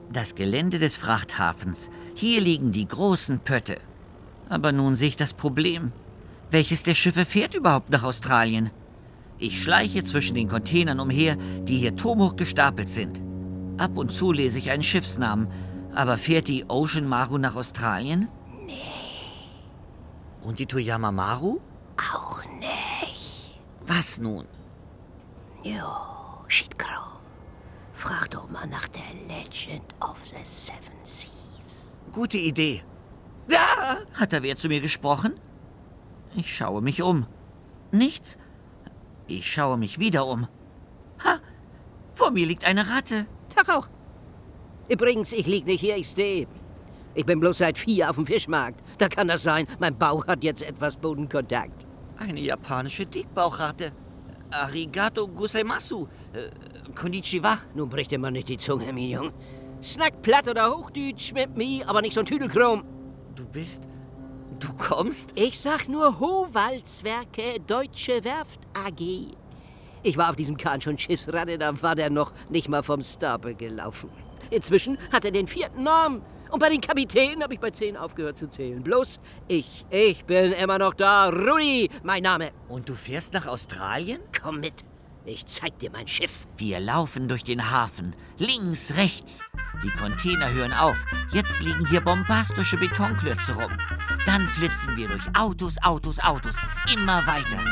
Das Gelände des Frachthafens. Hier liegen die großen Pötte. Aber nun sehe ich das Problem. Welches der Schiffe fährt überhaupt nach Australien? Ich schleiche zwischen den Containern umher, die hier turmhoch gestapelt sind. Ab und zu lese ich einen Schiffsnamen. Aber fährt die Ocean Maru nach Australien? Nee. Und die Toyama Maru? Auch nicht. Was nun? Jo, Schiedkram. Frag doch mal nach der Legend of the Seven Seas. Gute Idee. Da! Hat da wer zu mir gesprochen? Ich schaue mich um. Nichts. Ich schaue mich wieder um. Ha! Vor mir liegt eine Ratte. Tag auch. Übrigens, ich lieg nicht hier, ich stehe. Ich bin bloß seit 4 auf dem Fischmarkt. Da kann das sein, mein Bauch hat jetzt etwas Bodenkontakt. Eine japanische Dickbauchratte. Arigato gozaimasu. Konnichiwa. Nun bricht dir mal nicht die Zunge, mein Jung. Snack platt oder Hochdeutsch mit mir, aber nicht so ein Tüdelkrom. Du kommst? Ich sag nur Howaldswerke Deutsche Werft AG. Ich war auf diesem Kahn schon Schiffsratte, da war der noch nicht mal vom Stapel gelaufen. Inzwischen hat er den 4. Namen. Und bei den Kapitänen habe ich bei 10 aufgehört zu zählen. Bloß ich bin immer noch da. Rudi, mein Name. Und du fährst nach Australien? Komm mit. Ich zeig dir mein Schiff. Wir laufen durch den Hafen. Links, rechts. Die Container hören auf. Jetzt liegen hier bombastische Betonklötze rum. Dann flitzen wir durch Autos. Immer weiter.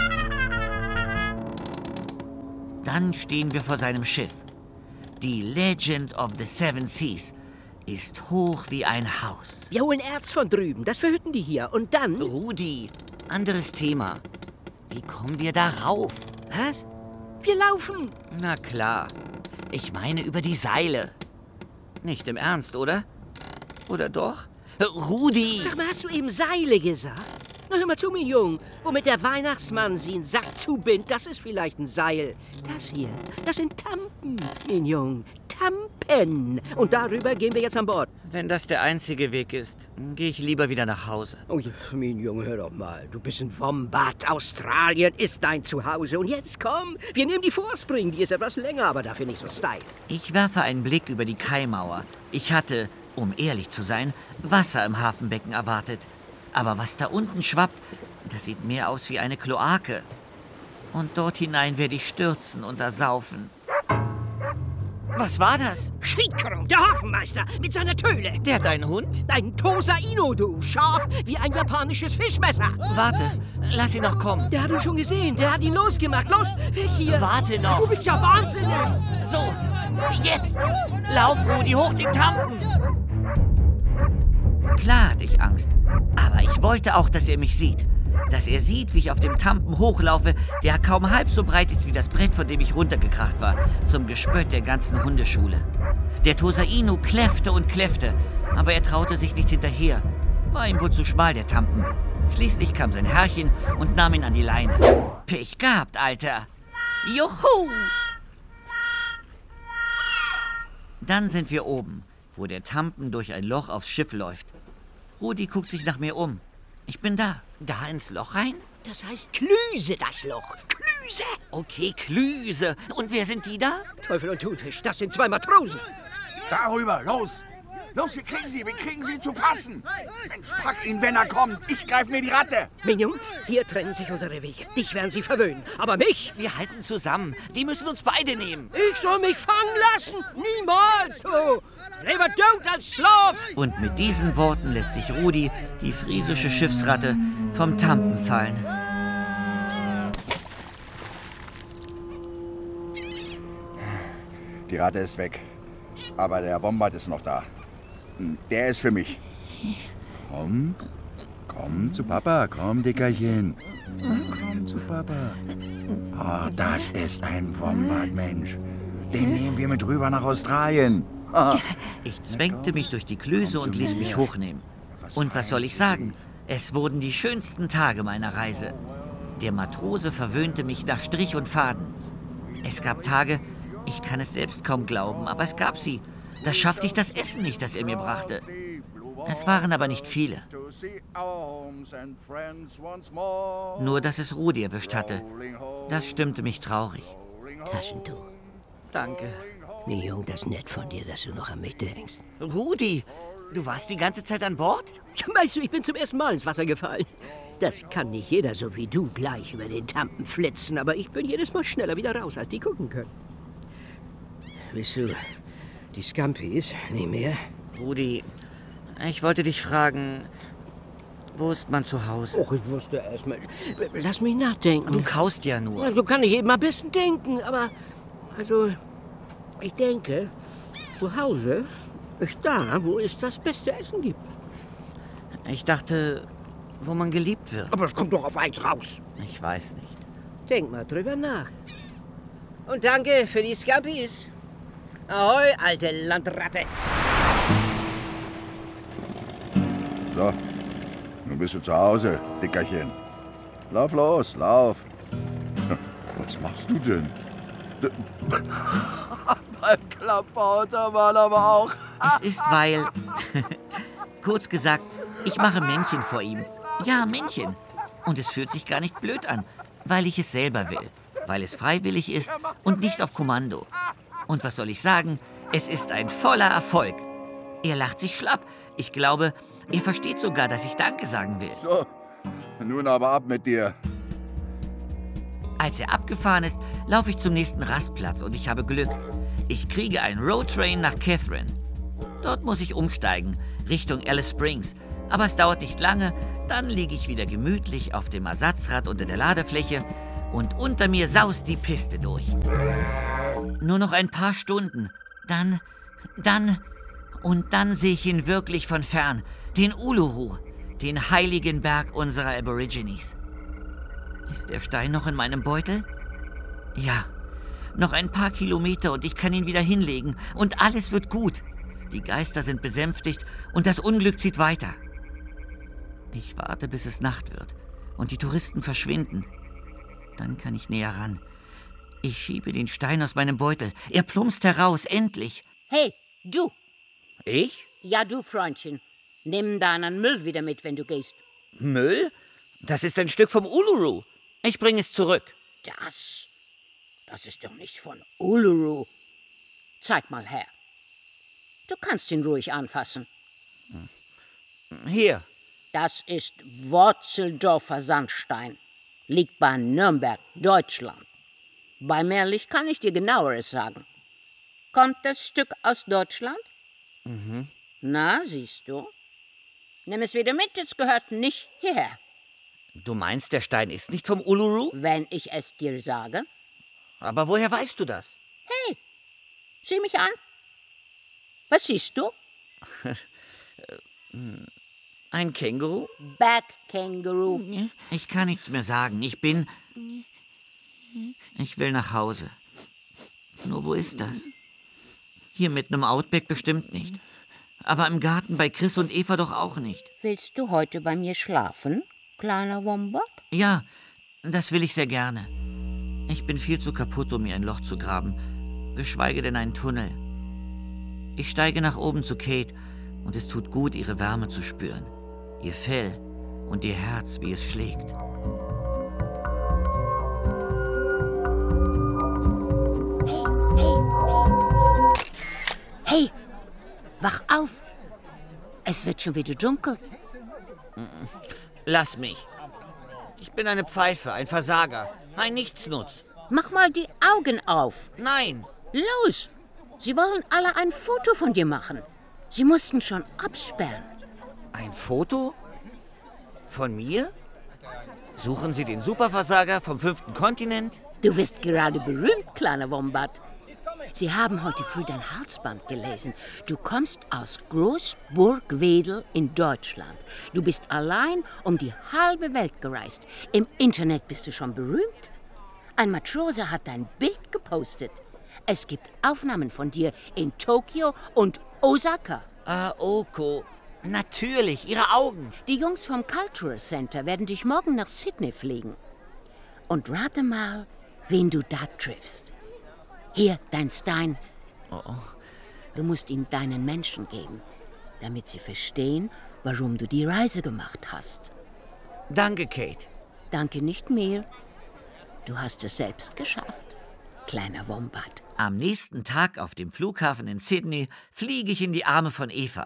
Dann stehen wir vor seinem Schiff. Die Legend of the Seven Seas ist hoch wie ein Haus. Wir holen Erz von drüben. Das verhütten die hier. Und dann... Rudi, anderes Thema. Wie kommen wir da rauf? Was? Wir laufen. Na klar. Ich meine über die Seile. Nicht im Ernst, oder? Oder doch? Rudi! Sag mal, hast du eben Seile gesagt? Na, hör mal zu, mein Jung. Womit der Weihnachtsmann sie einen Sack zubindet, das ist vielleicht ein Seil. Das hier, das sind Tampen, mein Jung. Tampen. Und darüber gehen wir jetzt an Bord. Wenn das der einzige Weg ist, gehe ich lieber wieder nach Hause. Oh, mein Junge, hör doch mal. Du bist in Wombat. Australien ist dein Zuhause. Und jetzt komm, wir nehmen die Vorspring. Die ist etwas länger, aber dafür nicht so steil. Ich werfe einen Blick über die Kaimauer. Ich hatte, um ehrlich zu sein, Wasser im Hafenbecken erwartet. Aber was da unten schwappt, das sieht mehr aus wie eine Kloake. Und dort hinein werde ich stürzen und ersaufen. Was war das? Schiedkram, der Hafenmeister, mit seiner Töle. Der hat einen Hund? Ein Tosa Ino, du. Scharf wie ein japanisches Fischmesser. Warte, lass ihn noch kommen. Der hat ihn schon gesehen. Der hat ihn losgemacht. Los, weg hier. Warte noch. Du bist ja wahnsinnig. So, jetzt. Lauf, Rudi, hoch den Tampen. Klar hatte ich Angst. Aber ich wollte auch, dass er mich sieht. Dass er sieht, wie ich auf dem Tampen hochlaufe, der kaum halb so breit ist wie das Brett, von dem ich runtergekracht war, zum Gespött der ganzen Hundeschule. Der Tosa Ino kläffte und kläffte, aber er traute sich nicht hinterher. War ihm wohl zu schmal, der Tampen. Schließlich kam sein Herrchen und nahm ihn an die Leine. Pech gehabt, Alter. Juhu! Dann sind wir oben, wo der Tampen durch ein Loch aufs Schiff läuft. Rudi guckt sich nach mir um. Ich bin da. Da ins Loch rein? Das heißt Klüse, das Loch. Klüse. Okay, Klüse. Und wer sind die da? Teufel und Thunfisch, das sind 2 Matrosen. Darüber, los! Los, wir kriegen sie zu fassen! Mensch, pack ihn, wenn er kommt! Ich greif mir die Ratte! Mignon, hier trennen sich unsere Wege. Dich werden sie verwöhnen, aber mich? Wir halten zusammen. Die müssen uns beide nehmen. Ich soll mich fangen lassen? Niemals, du! Lieber tot als Slav! Und mit diesen Worten lässt sich Rudi, die friesische Schiffsratte, vom Tampen fallen. Die Ratte ist weg. Aber der Wombat ist noch da. Der ist für mich. Komm zu Papa. Komm, Dickerchen. Komm zu Papa. Oh, das ist ein Wombat, Mensch. Den nehmen wir mit rüber nach Australien. Ich zwängte mich durch die Klöße und ließ mich hochnehmen. Und was soll ich sagen? Es wurden die schönsten Tage meiner Reise. Der Matrose verwöhnte mich nach Strich und Faden. Es gab Tage, ich kann es selbst kaum glauben, aber es gab sie. Da schaffte ich das Essen nicht, das er mir brachte. Es waren aber nicht viele. Nur, dass es Rudi erwischt hatte. Das stimmte mich traurig. Taschentuch. Danke. Nee, Jung, das ist nett von dir, dass du noch an mich denkst. Rudi, du warst die ganze Zeit an Bord? Ja, weißt du, ich bin zum ersten Mal ins Wasser gefallen. Das kann nicht jeder so wie du gleich über den Tampen flitzen, aber ich bin jedes Mal schneller wieder raus, als die gucken können. Weißt du, die Scampis, nicht mehr? Rudi, ich wollte dich fragen, wo ist man zu Hause? Och, ich wusste erst mal. Lass mich nachdenken. Du kaust ja nur. So kann ich eben am besten denken, aber... Also, ich denke, zu Hause ist da, wo es das beste Essen gibt. Ich dachte, wo man geliebt wird. Aber es kommt doch auf eins raus. Ich weiß nicht. Denk mal drüber nach. Und danke für die Scampis. Ahoi, alte Landratte. So, nun bist du zu Hause, Dickerchen. Lauf los, lauf. Was machst du denn? Mein Klapauter Mann aber auch. Es ist, weil... Kurz gesagt, ich mache Männchen vor ihm. Ja, Männchen. Und es fühlt sich gar nicht blöd an, weil ich es selber will. Weil es freiwillig ist und nicht auf Kommando. Und was soll ich sagen? Es ist ein voller Erfolg. Er lacht sich schlapp. Ich glaube, er versteht sogar, dass ich Danke sagen will. So, nun aber ab mit dir. Als er abgefahren ist, laufe ich zum nächsten Rastplatz und ich habe Glück. Ich kriege einen Roadtrain nach Catherine. Dort muss ich umsteigen, Richtung Alice Springs. Aber es dauert nicht lange, dann liege ich wieder gemütlich auf dem Ersatzrad unter der Ladefläche und unter mir saust die Piste durch. Nur noch ein paar Stunden. Dann sehe ich ihn wirklich von fern. Den Uluru, den heiligen Berg unserer Aborigines. Ist der Stein noch in meinem Beutel? Ja. Noch ein paar Kilometer und ich kann ihn wieder hinlegen. Und alles wird gut. Die Geister sind besänftigt und das Unglück zieht weiter. Ich warte, bis es Nacht wird und die Touristen verschwinden. Dann kann ich näher ran. Ich schiebe den Stein aus meinem Beutel. Er plumpst heraus, endlich. Hey, du. Ich? Ja, du, Freundchen. Nimm deinen Müll wieder mit, wenn du gehst. Müll? Das ist ein Stück vom Uluru. Ich bringe es zurück. Das ist doch nicht von Uluru. Zeig mal her. Du kannst ihn ruhig anfassen. Hier. Das ist Worzeldorfer Sandstein. Liegt bei Nürnberg, Deutschland. Bei Merlich kann ich dir genaueres sagen. Kommt das Stück aus Deutschland? Mhm. Na, siehst du. Nimm es wieder mit, es gehört nicht hierher. Du meinst, der Stein ist nicht vom Uluru? Wenn ich es dir sage. Aber woher weißt du das? Hey, sieh mich an. Was siehst du? Ein Känguru? Bergkänguru. Ich kann nichts mehr sagen. Ich will nach Hause. Nur wo ist das? Hier mitten im Outback bestimmt nicht. Aber im Garten bei Chris und Eva doch auch nicht. Willst du heute bei mir schlafen, kleiner Wombat? Ja, das will ich sehr gerne. Ich bin viel zu kaputt, um mir ein Loch zu graben, geschweige denn einen Tunnel. Ich steige nach oben zu Kate und es tut gut, ihre Wärme zu spüren. Ihr Fell und ihr Herz, wie es schlägt. Hey, wach auf. Es wird schon wieder dunkel. Lass mich. Ich bin eine Pfeife, ein Versager, ein Nichtsnutz. Mach mal die Augen auf. Nein. Los! Sie wollen alle ein Foto von dir machen. Sie mussten schon absperren. Ein Foto? Von mir? Suchen Sie den Superversager vom 5. Kontinent? Du wirst gerade berühmt, kleiner Wombat. Sie haben heute früh dein Halsband gelesen. Du kommst aus Großburgwedel in Deutschland. Du bist allein um die halbe Welt gereist. Im Internet bist du schon berühmt. Ein Matrose hat dein Bild gepostet. Es gibt Aufnahmen von dir in Tokio und Osaka. Oko. Natürlich, Ihre Augen. Die Jungs vom Cultural Center werden dich morgen nach Sydney fliegen. Und rate mal, wen du da triffst. Hier, dein Stein. Oh. Du musst ihn deinen Menschen geben, damit sie verstehen, warum du die Reise gemacht hast. Danke, Kate. Danke nicht mir. Du hast es selbst geschafft, kleiner Wombat. Am nächsten Tag auf dem Flughafen in Sydney fliege ich in die Arme von Eva.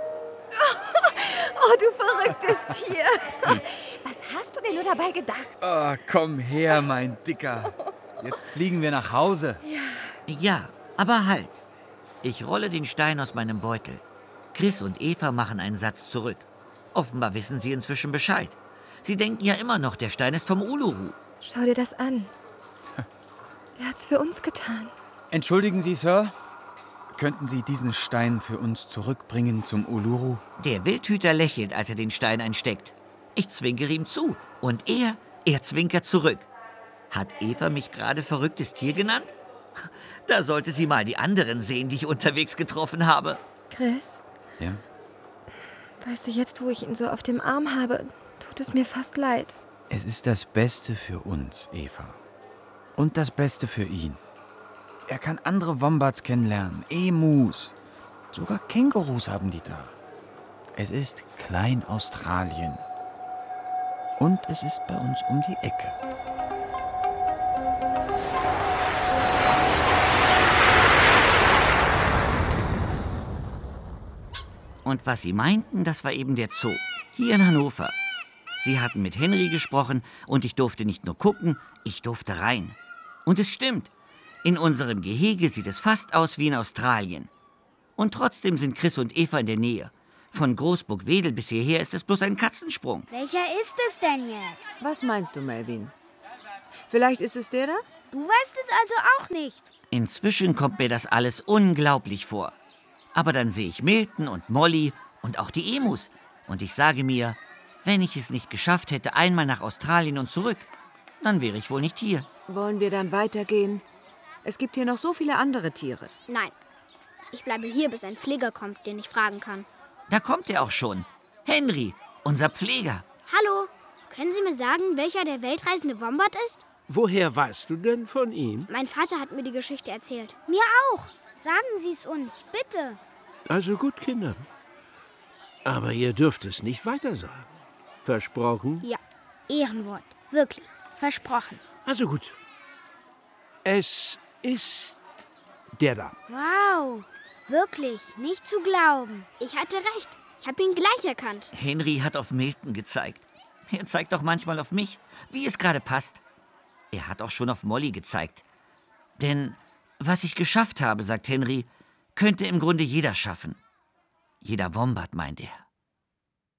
Oh, du verrücktes Tier. Was hast du denn nur dabei gedacht? Oh, komm her, mein Dicker. Jetzt fliegen wir nach Hause. Ja, aber halt. Ich rolle den Stein aus meinem Beutel. Chris und Eva machen einen Satz zurück. Offenbar wissen sie inzwischen Bescheid. Sie denken ja immer noch, der Stein ist vom Uluru. Schau dir das an. Er hat's für uns getan. Entschuldigen Sie, Sir. Könnten Sie diesen Stein für uns zurückbringen zum Uluru? Der Wildhüter lächelt, als er den Stein einsteckt. Ich zwinkere ihm zu und er zwinkert zurück. Hat Eva mich gerade verrücktes Tier genannt? Da sollte sie mal die anderen sehen, die ich unterwegs getroffen habe. Chris, Ja? weißt du, jetzt, wo ich ihn so auf dem Arm habe, tut es mir fast leid. Es ist das Beste für uns, Eva. Und das Beste für ihn. Er kann andere Wombats kennenlernen, Emus. Sogar Kängurus haben die da. Es ist Klein-Australien. Und es ist bei uns um die Ecke. Und was sie meinten, das war eben der Zoo, hier in Hannover. Sie hatten mit Henry gesprochen und ich durfte nicht nur gucken, ich durfte rein. Und es stimmt, in unserem Gehege sieht es fast aus wie in Australien. Und trotzdem sind Chris und Eva in der Nähe. Von Großburg-Wedel bis hierher ist es bloß ein Katzensprung. Welcher ist es denn jetzt? Was meinst du, Melvin? Vielleicht ist es der da? Du weißt es also auch nicht. Inzwischen kommt mir das alles unglaublich vor. Aber dann sehe ich Milton und Molly und auch die Emus. Und ich sage mir, wenn ich es nicht geschafft hätte, einmal nach Australien und zurück, dann wäre ich wohl nicht hier. Wollen wir dann weitergehen? Es gibt hier noch so viele andere Tiere. Nein. Ich bleibe hier, bis ein Pfleger kommt, den ich fragen kann. Da kommt er auch schon. Henry, unser Pfleger. Hallo, können Sie mir sagen, welcher der weltreisende Wombat ist? Woher weißt du denn von ihm? Mein Vater hat mir die Geschichte erzählt. Mir auch. Sagen Sie es uns, bitte. Also gut, Kinder. Aber ihr dürft es nicht weiter sagen. Versprochen? Ja, Ehrenwort. Wirklich. Versprochen. Also gut. Es ist der da. Wow. Wirklich. Nicht zu glauben. Ich hatte recht. Ich habe ihn gleich erkannt. Henry hat auf Milton gezeigt. Er zeigt doch manchmal auf mich, wie es gerade passt. Er hat auch schon auf Molly gezeigt. Denn was ich geschafft habe, sagt Henry, könnte im Grunde jeder schaffen. Jeder Wombat, meint er.